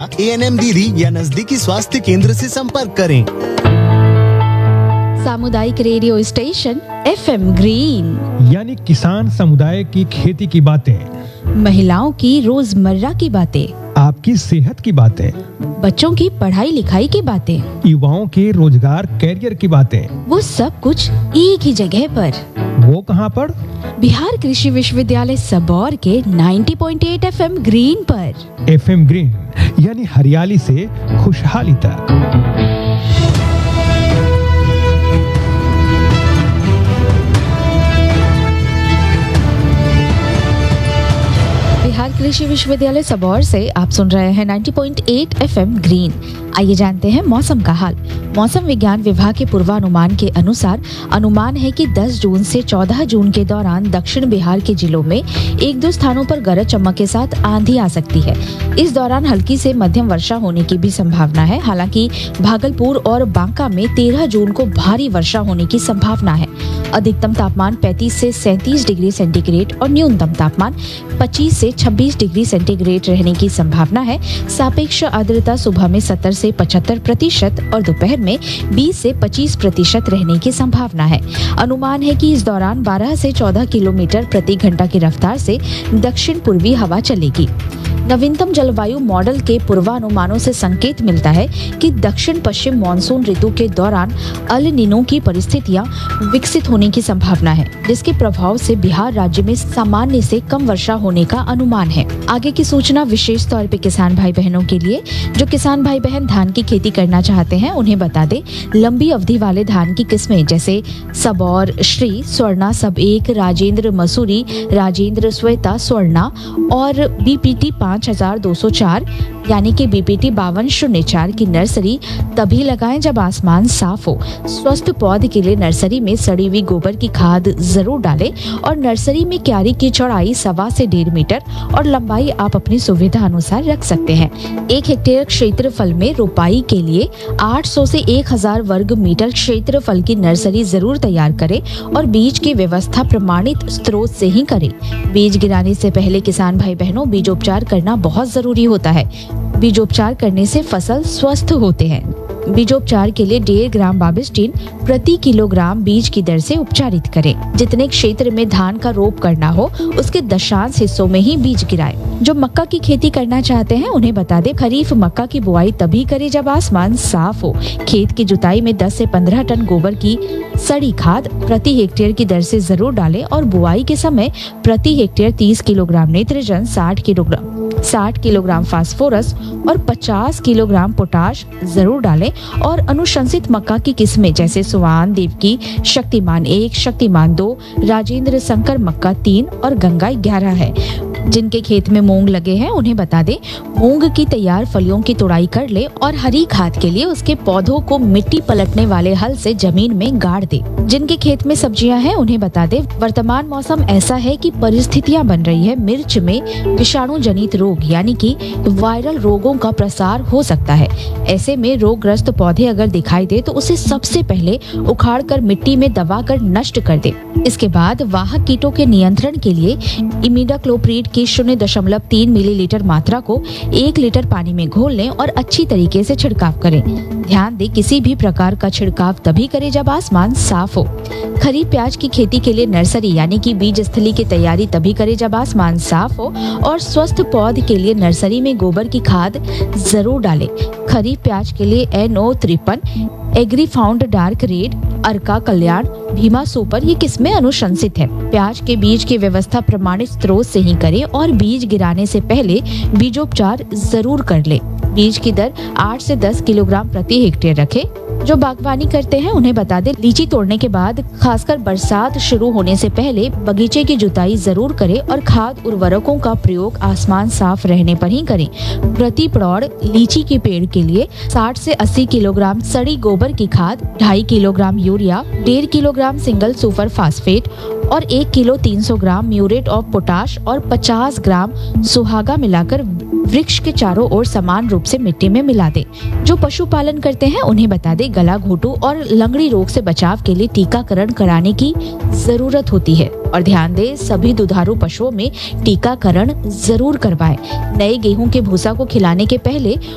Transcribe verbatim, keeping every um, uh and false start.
A N M दीदी या नजदीकी स्वास्थ्य केंद्र से संपर्क करें। सामुदायिक radio station F M green, यानी किसान समुदाय की खेती की बातें, महिलाओं की रोजमर्रा की बातें, आपकी सेहत की बातें, बच्चों की पढ़ाई लिखाई की बातें, युवाओं के रोजगार कैरियर की बातें, वो सब कुछ एक ही जगह पर। वो कहाँ पर? बिहार कृषि विश्वविद्यालय सबौर के नब्बे पॉइंट आठ एफ एम ग्रीन पर। एफ एम ग्रीन यानी हरियाली से खुशहाली तक। बिहार कृषि विश्वविद्यालय सबौर से आप सुन रहे हैं नब्बे पॉइंट आठ एफ एम ग्रीन। आइए जानते हैं मौसम का हाल। मौसम विज्ञान विभाग के पूर्वानुमान के अनुसार अनुमान है कि दस जून से चौदह जून के दौरान दक्षिण बिहार के जिलों में एक दो स्थानों पर गरज चमक के साथ आंधी आ सकती है। इस दौरान हल्की से मध्यम वर्षा होने की भी संभावना है। हालांकि भागलपुर और बांका में तेरह जून को भारी वर्षा होने की संभावना है। अधिकतम तापमान पैंतीस से सैंतीस डिग्री सेंटीग्रेड और न्यूनतम तापमान पच्चीस से छब्बीस डिग्री सेंटीग्रेड रहने की संभावना है। सापेक्ष आर्द्रता सुबह में सत्तर से पचहत्तर प्रतिशत और दोपहर में बीस से पच्चीस प्रतिशत रहने की संभावना है। अनुमान है कि इस दौरान बारह से चौदह किलोमीटर प्रति घंटा की रफ्तार से दक्षिण पूर्वी हवा चलेगी। नवीनतम जलवायु मॉडल के पूर्वानुमानों से संकेत मिलता है कि दक्षिण पश्चिम मानसून ऋतु के दौरान अल नीनो की परिस्थितियां विकसित होने की संभावना है, जिसके प्रभाव से बिहार राज्य में सामान्य से कम वर्षा होने का अनुमान है। आगे की सूचना विशेष तौर पे किसान भाई बहनों के लिए। जो किसान भाई बहन धान की खेती करना चाहते हैं उन्हें बता दें, लंबी अवधि वाले धान की किस्में जैसे सबौर, श्री, स्वर्णा सब एक, राजेंद्र मसूरी, राजेंद्र श्वेता, स्वर्णा और बी पी टी पाँच हजार दो सौ चार यानी कि बी पी टी बावन शून्य चार की नर्सरी तभी लगाएं जब आसमान साफ हो। स्वस्थ पौध के लिए नर्सरी में सड़ी हुई गोबर की खाद जरूर डालें और नर्सरी में क्यारी की चौड़ाई सवा से डेढ़ मीटर और लंबाई आप अपनी सुविधा अनुसार रख सकते हैं। एक हेक्टेयर क्षेत्रफल में रोपाई के लिए आठ सौ से एक हजार वर्ग मीटर क्षेत्रफल की नर्सरी जरूर तैयार करें और बीज की व्यवस्था प्रमाणित स्रोत से ही करें। बीज गिराने से पहले किसान भाई बहनों बीजोपचार करना बहुत जरूरी होता है। बीजोपचार करने से फसल स्वस्थ होते हैं। बीजोपचार के लिए डेढ़ ग्राम बाबिस्टिन प्रति किलोग्राम बीज की दर से उपचारित करें। जितने क्षेत्र में धान का रोप करना हो उसके दशांश हिस्सों में ही बीज गिराएं। जो मक्का की खेती करना चाहते हैं उन्हें बता दें, खरीफ मक्का की बुआई तभी करें जब आसमान साफ हो। खेत की जुताई में दस से पंद्रह टन गोबर की सड़ी खाद प्रति हेक्टेयर की दर से जरूर डालें और बुआई के समय प्रति हेक्टेयर तीस किलोग्राम नेत्रजन, साठ किलोग्राम साठ किलोग्राम फास्फोरस और पचास किलोग्राम पोटाश जरूर डालें। और अनुशंसित मक्का की किस्में जैसे सुवान, देवकी, शक्तिमान एक, शक्तिमान दो, राजेंद्र शंकर मक्का तीन और गंगा ग्यारह है। जिनके खेत में मूंग लगे हैं उन्हें बता दें, मूंग की तैयार फलियों की तोड़ाई कर ले और हरी खाद के लिए उसके पौधों को मिट्टी पलटने वाले हल से जमीन में गाड़ दे। जिनके खेत में सब्जियां हैं उन्हें बता दें, वर्तमान मौसम ऐसा है कि परिस्थितियां बन रही है मिर्च में विषाणु जनित रोग यानी कि वायरल रोगों का प्रसार हो सकता है। ऐसे में रोगग्रस्त पौधे अगर दिखाई दे तो उसे सबसे पहले उखाड़ कर मिट्टी में दबा कर नष्ट कर दे। इसके बाद वाहक कीटों के नियंत्रण के लिए इमिडाक्लोप्रिड की शून्य दशमलव तीन मिलीलीटर मात्रा को एक लीटर पानी में घोल लें और अच्छी तरीके से छिड़काव करें। ध्यान दें, किसी भी प्रकार का छिड़काव तभी करें जब आसमान साफ हो। खरीफ प्याज की खेती के लिए नर्सरी यानी कि बीज स्थली की तैयारी तभी करें जब आसमान साफ हो और स्वस्थ पौध के लिए नर्सरी में गोबर की खाद जरूर डालें। खरीफ प्याज के लिए एन ओ तिरपन, एग्री फाउंड डार्क रेड, अर्का कल्याण, भीमा सुपर ये किस्में अनुशंसित है। प्याज के बीज की व्यवस्था प्रमाणित स्रोत से ही करें और बीज गिराने से पहले बीजोपचार जरूर कर ले। बीज की दर आठ से दस किलोग्राम प्रति हेक्टेयर रखें। जो बागवानी करते हैं उन्हें बता दें, लीची तोड़ने के बाद खासकर बरसात शुरू होने से पहले बगीचे की जुताई जरूर करें और खाद उर्वरकों का प्रयोग आसमान साफ रहने पर ही करें। प्रति प्लॉट लीची के पेड़ के लिए साठ से अस्सी किलोग्राम सड़ी गोबर की खाद, ढाई किलोग्राम यूरिया, डेढ़ किलोग्राम सिंगल सुपर फास्फेट और एक किलो तीन सौ ग्राम म्यूरेट ऑफ पोटाश और पचास ग्राम सुहागा मिलाकर वृक्ष के चारों ओर समान रूप से मिट्टी में मिला दे। जो पशुपालन करते हैं उन्हें बता दे, गला घोटू और लंगड़ी रोग से बचाव के लिए टीकाकरण कराने की जरूरत होती है और ध्यान दें, सभी दुधारू पशुओं में टीकाकरण जरूर करवाएं। नए गेहूं के भूसा को खिलाने के पहले